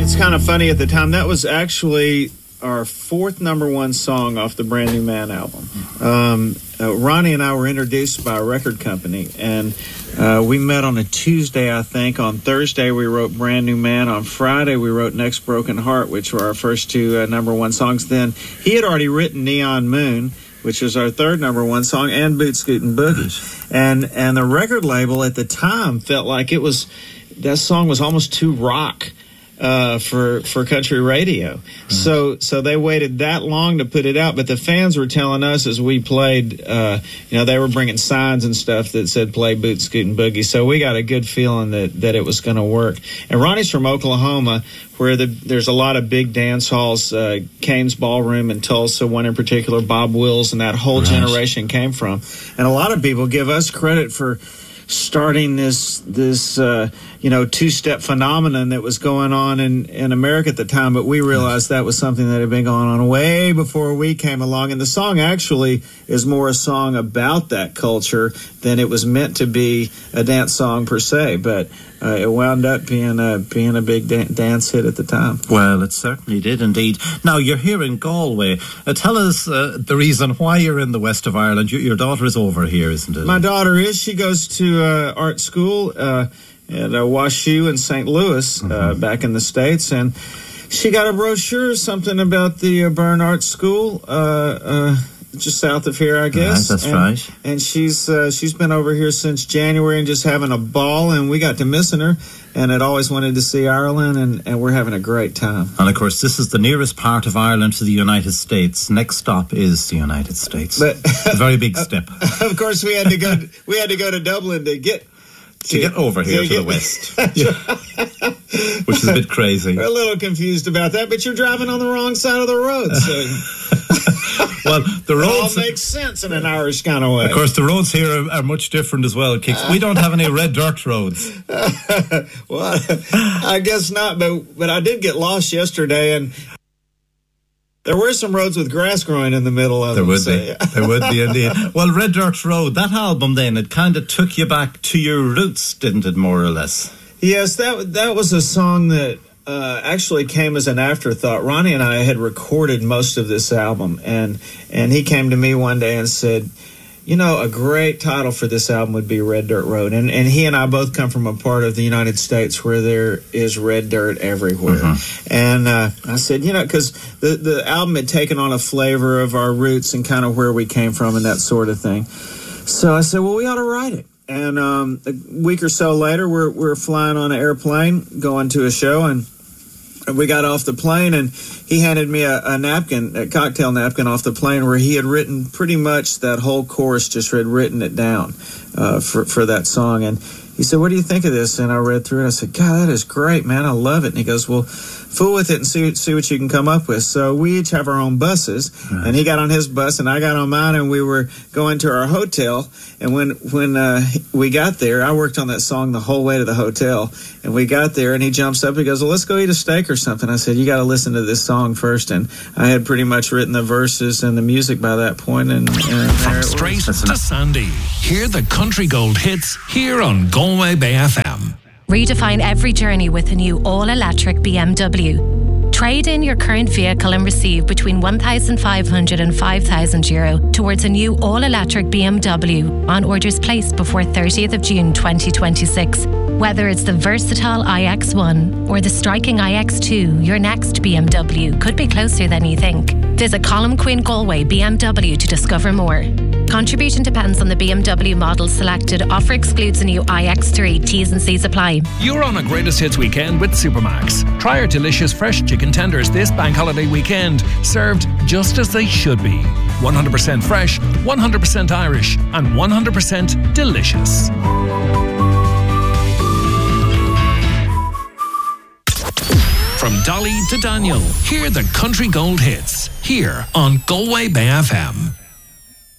It's kind of funny at the time. That was actually our fourth number one song off the Brand New Man album. Ronnie and I were introduced by a record company, and we met on a Tuesday, I think. On Thursday, we wrote Brand New Man. On Friday, we wrote Next Broken Heart, which were our first two number one songs. Then he had already written Neon Moon, which was our third number one song, and Boot Scootin' Boogie. And the record label at the time felt like that song was almost too rock for country radio. So they waited that long to put it out, but the fans were telling us as we played, they were bringing signs and stuff that said play Boot Scootin' Boogie. So we got a good feeling that it was going to work. And Ronnie's from Oklahoma, where there's a lot of big dance halls, Kane's Ballroom in Tulsa, one in particular, Bob Wills, and that whole generation came from. And a lot of people give us credit for starting this two-step phenomenon that was going on in America at the time, but we realized that was something that had been going on way before we came along. And the song actually is more a song about that culture than it was meant to be a dance song per se, but it wound up being a big dance hit at the time. Well, it certainly did indeed. Now, you're here in Galway. Tell us the reason why you're in the west of Ireland. Your daughter is over here, isn't it? My daughter is. She goes to art school at WashU in St. Louis, back in the States, and she got a brochure or something about the Byrne Art School, just south of here, I guess. Right, that's right. And she's been over here since January and just having a ball, and we got to missing her, and had always wanted to see Ireland, and we're having a great time. And of course, this is the nearest part of Ireland to the United States. Next stop is the United States. But a very big step. Of course, we had to go to Dublin to get over here to the west. Which is a bit crazy. We're a little confused about that, but you're driving on the wrong side of the road, so well, the roads all makes sense in an Irish kind of way. Of course, the roads here are much different as well, Kix. We don't have any red dirt roads. Well, I guess not, but I did get lost yesterday, and there were some roads with grass growing in the middle of them. There would be indeed. Well, Red Dirt Road, that album then, it kind of took you back to your roots, didn't it, more or less? Yes, that was a song that actually came as an afterthought. Ronnie and I had recorded most of this album, and he came to me one day and said, a great title for this album would be Red Dirt Road. And he and I both come from a part of the United States where there is red dirt everywhere. And I said, because the album had taken on a flavor of our roots and kind of where we came from and that sort of thing. So I said, well, we ought to write it. And a week or so later, we're flying on an airplane, going to a show, and we got off the plane, and he handed me a napkin, a cocktail napkin off the plane where he had written pretty much that whole chorus, just had written it down for that song. And he said, what do you think of this? And I read through it. I said, God, that is great, man. I love it. And he goes, well, fool with it and see what you can come up with. So we each have our own buses, and he got on his bus and I got on mine, and we were going to our hotel. And when we got there, I worked on that song the whole way to the hotel, and we got there, and he jumps up, he goes, well, let's go eat a steak or something. I said, you got to listen to this song first. And I had pretty much written the verses and the music by that point, and from straight to Sandy, hear the country gold hits here on Galway Bay FM. Redefine every journey with a new all-electric BMW. Trade in your current vehicle and receive between €1,500 and €5,000 towards a new all-electric BMW on orders placed before 30th of June 2026. Whether it's the versatile iX1 or the striking iX2, your next BMW could be closer than you think. Visit Colm Quinn Galway BMW to discover more. Contribution depends on the BMW model selected. Offer excludes the new iX3. T's and C's apply. You're on a Greatest Hits weekend with Supermax. Try our delicious fresh chicken tenders this bank holiday weekend. Served just as they should be. 100% fresh, 100% Irish, and 100% delicious. From Dolly to Daniel, hear the country gold hits here on Galway Bay FM.